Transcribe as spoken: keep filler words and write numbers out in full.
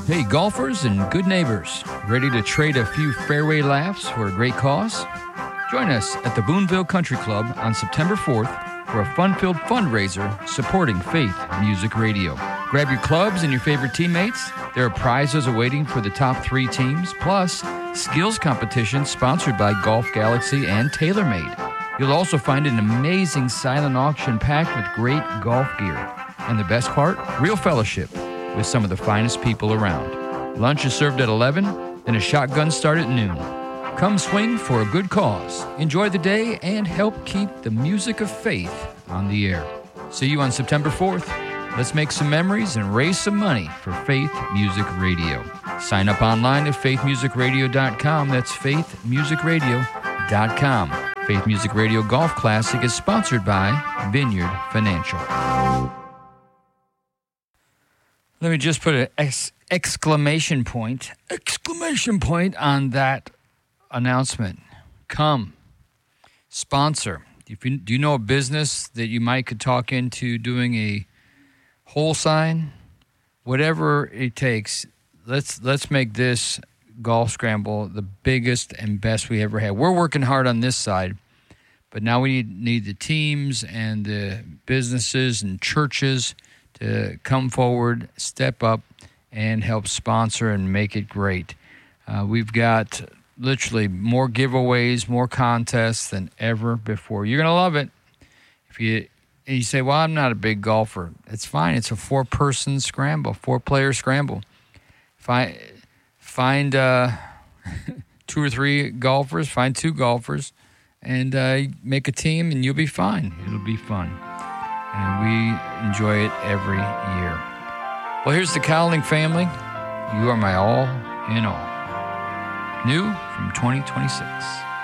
Hey, golfers and good neighbors, ready to trade a few fairway laughs for a great cause? Join us at the Boonville Country Club on September fourth for a fun-filled fundraiser supporting Faith Music Radio. Grab your clubs and your favorite teammates. There are prizes awaiting for the top three teams, plus skills competition sponsored by Golf Galaxy and TaylorMade. You'll also find an amazing silent auction packed with great golf gear. And the best part? Real fellowship with some of the finest people around. Lunch is served at eleven, and a shotgun start at noon. Come swing for a good cause. Enjoy the day and help keep the music of faith on the air. See you on September fourth. Let's make some memories and raise some money for Faith Music Radio. Sign up online at faith music radio dot com. That's faith music radio dot com. Faith Music Radio Golf Classic is sponsored by Vineyard Financial. Let me just put an ex- exclamation point, exclamation point on that announcement. Come, sponsor. If you, do you know a business that you might could talk into doing a hole sign? Whatever it takes, let's let's make this golf scramble the biggest and best we ever had. We're working hard on this side, but now we need, need the teams and the businesses and churches to come forward, step up, and help sponsor and make it great. Uh, we've got literally more giveaways, more contests than ever before. You're going to love it. If you and you say, well, I'm not a big golfer. It's fine. It's a four-person scramble, four-player scramble. Find, find uh, two or three golfers, find two golfers, and uh, make a team, and you'll be fine. It'll be fun. And we enjoy it every year. Well, here's the Cowling family. You are my all in all. New from twenty twenty-six.